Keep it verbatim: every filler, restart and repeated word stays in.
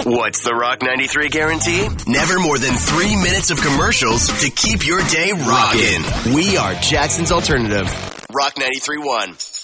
What's the Rock ninety-three guarantee? Never more than three minutes of commercials to keep your day rocking. We are Jackson's Alternative. Rock ninety-three point one.